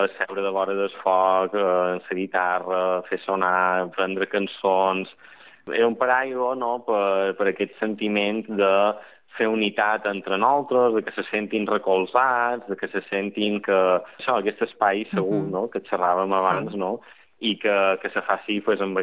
seure de vora del foc, amb la guitarra, fer sonar, prendre cançons. Era un paraigua, no?, per aquest sentiment de fer unitat entre nosaltres, de que se sentin recolzats, de que se sentin que... Això, aquest espai segur, no?, que xerràvem abans, no?, i que se faci pues, amb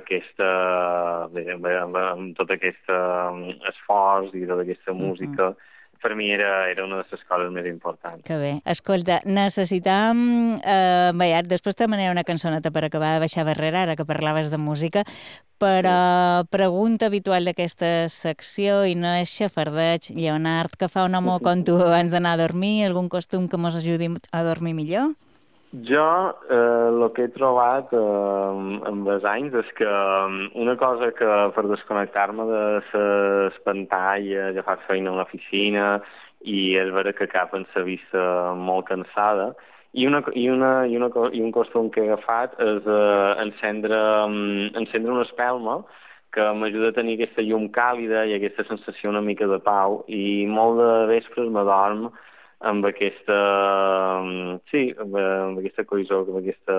amb tot aquest esforç i tota aquesta música. Per mi era una de les coses més importants. Que bé. Escolta, necessitam... bé, després te demanaré una cançoneta per acabar de baixar barrera, ara que parlaves de música, però pregunta habitual d'aquesta secció, i no és xafardeig, Lleonard, que fa un home com tu abans d'anar a dormir? Algun costum que mos ajudi a dormir millor? Jo el que he trobat amb els anys és que una cosa que per desconnectar-me de les pantalles, agafar feina a l'oficina i és vera que cap en la vista molt cansada, i un costum que he agafat és encendre una espelma que m'ajuda a tenir aquesta llum càlida i aquesta sensació una mica de pau, i molt de vespres m'adorm amb aquesta, amb aquesta coïssor, amb aquesta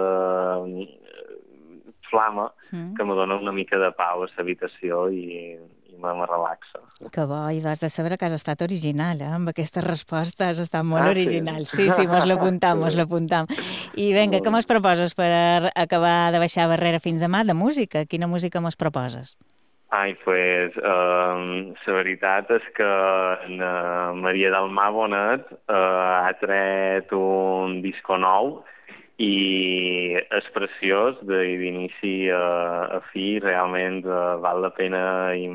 flama que me dona una mica de pau a l'habitació i me relaxa. Que bo, i has de saber que has estat original, amb aquesta resposta has estat molt original. Sí, mos l'apuntam. I vinga, què mos proposes per acabar de baixar barrera fins demà de música? Quina música mos proposes? Pues, la veritat és que Maria del Mar Bonet ha tret un disco nou i és preciós, d'inici a fi, realment val la pena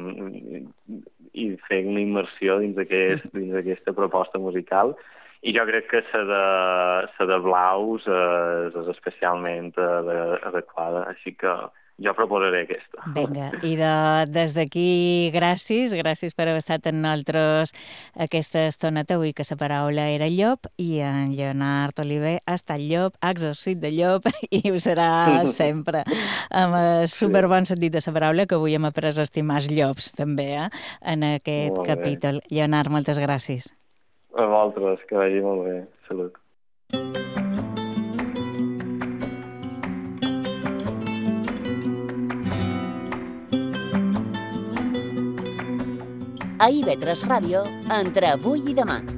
i fer una immersió dins aquesta proposta musical. I jo crec que la de Blaus és especialment adequada, així que jo proposaré aquesta. Vinga, i des d'aquí gràcies per haver estat amb nosaltres aquesta estoneta avui, que la paraula era llop, i en Lleonard Oliver ha estat llop, ha exercit de llop i ho serà sempre. Amb el superbon sentit de la paraula, que avui hem après a estimar els llops també, en aquest capítol. Lleonard, moltes gràcies. A vosaltres, que vagi molt bé. Salut. A IB3 Ràdio, entre avui i demà.